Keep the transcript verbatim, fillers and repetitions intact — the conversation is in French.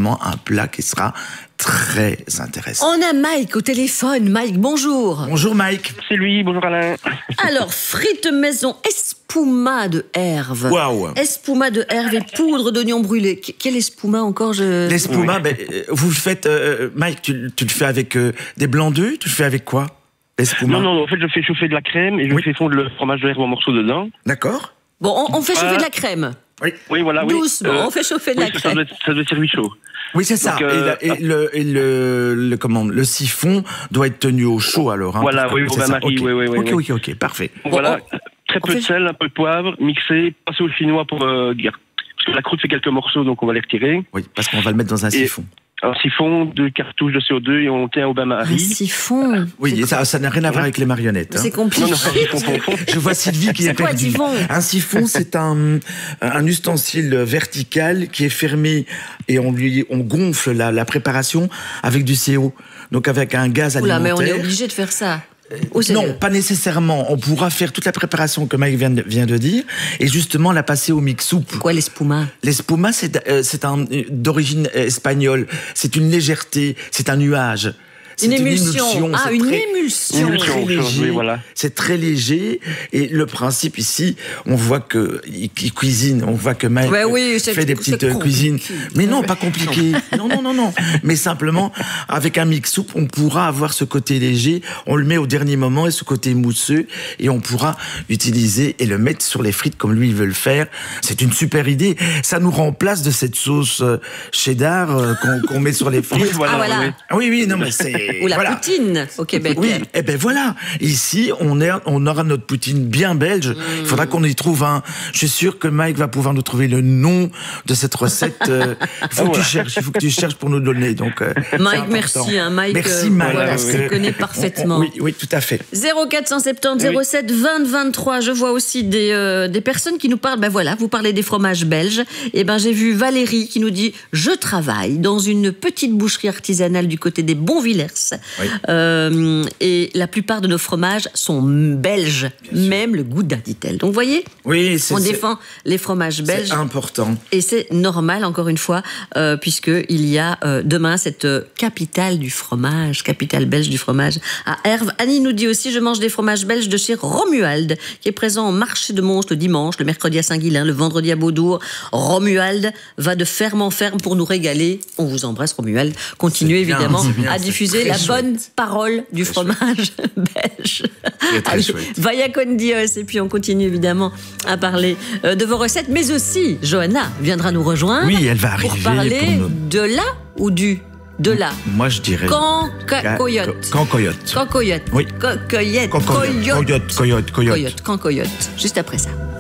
vraiment un plat qui sera très intéressant. On a Mike au téléphone. Mike, bonjour. Bonjour Mike. C'est lui, bonjour Alain. Alors, frites maison espuma de herve. Waouh. Espuma de herve et poudre d'oignon brûlé. Quel espuma encore je... L'espuma, ben, vous le faites, euh, Mike, tu, tu le fais avec euh, des blancs d'œufs, tu le fais avec quoi? L'espuma. Non, non, en fait, je fais chauffer de la crème et je Oui. fais fondre le fromage de herbe en morceaux dedans. D'accord. Bon, on, on fait chauffer Ah. de la crème. Oui. Oui, voilà, oui. Doucement, Euh, on fait chauffer de oui, la ça crème. doit être, ça doit être servi chaud. Oui, c'est ça. Donc, euh, et, la- et le, et le, le, comment, le siphon doit être tenu au chaud alors. Hein, Voilà, pour- oui, c'est au ça. bain-marie, Ok. oui, oui, oui, Ok, oui. ok, ok, parfait. Voilà, on- très on peu fait- de sel, un peu de poivre, mixer, passer au chinois pour euh, dire. Parce que la croûte fait quelques morceaux, donc on va les retirer. Oui, parce qu'on va le mettre dans un Et- siphon. Un siphon, deux cartouches de C O deux et on tient au Un bain-marie. siphon. Oui, C'est et ça, ça n'a rien à voir avec les marionnettes. hein. C'est compliqué. Non, non, un siphon fond, fond. Je vois Sylvie qui est, C'est quoi, perdue. siphon? Un siphon, c'est un, un ustensile vertical qui est fermé et on lui, on gonfle la, la préparation avec du C O. Donc avec un gaz Oula, mais alimentaire. on est obligé de faire ça. Au sérieux. Non, pas nécessairement. On pourra faire toute la préparation que Mike vient de, vient de dire et justement la passer au mix soupe. Quoi, l'espuma? L'espuma, c'est euh, c'est un d'origine espagnole. C'est une légèreté, c'est un nuage. C'est Une émulsion. Ah, c'est une très- émulsion. C'est Émulsion, très oui, léger. voilà. C'est très léger. Et le principe ici, on voit que il il cuisine, on voit que Mike Ouais, oui, c'est- fait des c'est petites euh, compliqué. cuisines. Mais non, pas compliqué. Non, non, non, non. Mais simplement, avec un mix soupe, on pourra avoir ce côté léger. On le met au dernier moment et ce côté mousseux, et on pourra utiliser et le mettre sur les frites comme lui il veut le faire. C'est une super idée. Ça nous remplace de cette sauce euh, cheddar euh, qu'on qu'on met sur les frites. Oui, voilà, Ah, voilà. oui, oui. Ah oui, oui, non, mais c'est. Ou la voilà. poutine au Québec. Oui, et ben voilà. Ici, on, est, on aura notre poutine bien belge. Il faudra qu'on y trouve un. Je suis sûr que Mike va pouvoir nous trouver le nom de cette recette. Euh, Il faut que tu cherches. Il faut que tu cherches pour nous donner. Donc, euh, c'est Mike, important. merci. Hein, Mike, Merci, euh, Mike. voilà, parce se que connaît on- parfaitement. on- oui, oui, tout à fait. zéro quatre cent soixante-dix zéro sept vingt vingt-trois. Je vois aussi des, euh, des personnes qui nous parlent. Ben voilà, vous parlez des fromages belges. Et ben j'ai vu Valérie qui nous dit je travaille dans une petite boucherie artisanale du côté des Bonvillers. Oui. Euh, et la plupart de nos fromages sont belges, même le gouda, dit-elle. Donc vous voyez, Oui, c'est on c'est- défend les fromages belges. c'est important. Et c'est normal, encore une fois, euh, puisqu'il y a euh, demain cette euh, capitale du fromage, capitale belge du fromage à Herve. Annie nous dit aussi, je mange des fromages belges de chez Romuald, qui est présent au marché de Mons le dimanche, le mercredi à Saint-Guilain, le vendredi à Beaudour. Romuald va de ferme en ferme pour nous régaler. On vous embrasse, Romuald. Continuez C'est bien, évidemment c'est bien, à c'est diffuser très la chouette. bonne parole du Très fromage belge. Très, très Allez, chouette. Vaya con Dios. Et puis on continue évidemment à parler euh, de vos recettes, mais aussi Johanna viendra nous rejoindre. Oui, elle va Pour arriver parler pour nous- de là ou du de là. Moi, je dirais. Quand Ca- coyote. Quand coyote. Quand coyote. Oui. Co- coyote. Quand coyote. Coyote, coyote, coyote. Coyote. Quand coyote. Juste après ça.